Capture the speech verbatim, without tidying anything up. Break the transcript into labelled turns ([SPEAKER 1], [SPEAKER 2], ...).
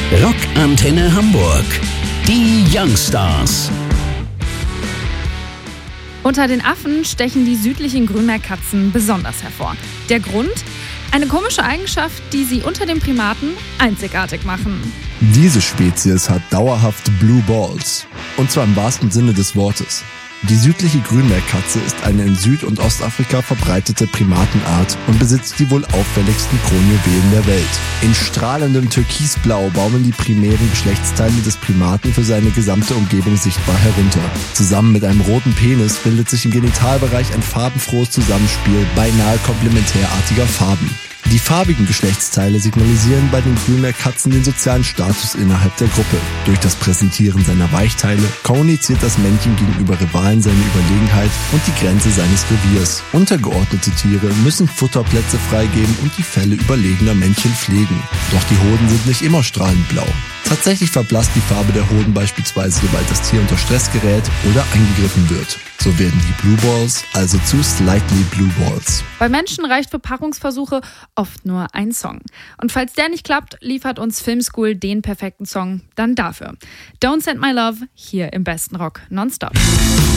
[SPEAKER 1] Rockantenne Hamburg. Die Youngstars.
[SPEAKER 2] Unter den Affen stechen die südlichen Grünmeerkatzen besonders hervor. Der Grund? Eine komische Eigenschaft, die sie unter den Primaten einzigartig machen.
[SPEAKER 3] Diese Spezies hat dauerhaft Blue Balls. Und zwar im wahrsten Sinne des Wortes. Die südliche Grünmeerkatze ist eine in Süd- und Ostafrika verbreitete Primatenart und besitzt die wohl auffälligsten Kronjuwelen der Welt. In strahlendem Türkisblau baumeln die primären Geschlechtsteile des Primaten für seine gesamte Umgebung sichtbar herunter. Zusammen mit einem roten Penis bildet sich im Genitalbereich ein farbenfrohes Zusammenspiel beinahe komplementärartiger Farben. Die farbigen Geschlechtsteile signalisieren bei den Grünmeerkatzen den sozialen Status innerhalb der Gruppe. Durch das Präsentieren seiner Weichteile kommuniziert das Männchen gegenüber Rivalen seine Überlegenheit und die Grenze seines Reviers. Untergeordnete Tiere müssen Futterplätze freigeben und die Felle überlegener Männchen pflegen. Doch die Hoden sind nicht immer strahlend blau. Tatsächlich verblasst die Farbe der Hoden beispielsweise, sobald das Tier unter Stress gerät oder angegriffen wird. So werden die Blue Balls also zu Slightly Blue Balls.
[SPEAKER 2] Bei Menschen reicht für Paarungsversuche oft nur ein Song. Und falls der nicht klappt, liefert uns Filmschool den perfekten Song dann dafür. Don't Send My Love hier im besten Rock nonstop.